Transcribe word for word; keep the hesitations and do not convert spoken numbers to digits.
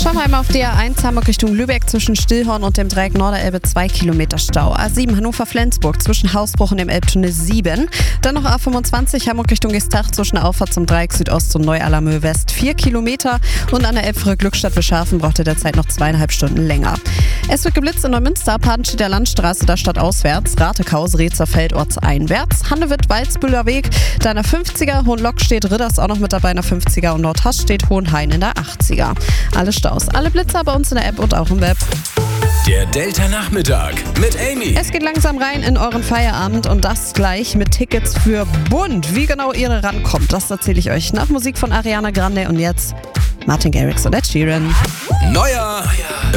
Schauen wir einmal auf die A eins Hamburg Richtung Lübeck zwischen Stillhorn und dem Dreieck Norderelbe zwei Kilometer Stau. A sieben Hannover-Flensburg zwischen Hausbruch und dem Elbtunnel sieben. Dann noch A fünfundzwanzig Hamburg Richtung Gestach zwischen Auffahrt zum Dreieck Südost und Neu-Allermöhe West vier Kilometer. Und an der Elbfrühe Glückstadt bis Scharfen braucht ihr derzeit noch zweieinhalb Stunden länger. Es wird geblitzt in Neumünster, Padenstedter Landstraße, da stadtauswärts, Ratekaus, Rehzerfeld ortseinwärts, Handewitt, Walzbühler Weg, da in der fünfziger, Hohenlock steht Ridders auch noch mit dabei in der fünfziger und Nordhass steht Hohenhain in der achtziger. Alle Staus, alle Blitzer bei uns in der App und auch im Web. Der Delta Nachmittag mit Amy. Es geht langsam rein in euren Feierabend und das gleich mit Tickets für Bund. Wie genau ihr rankommt, das erzähle ich euch nach Musik von Ariana Grande und jetzt Martin Garrix und Ed Sheeran. Neuer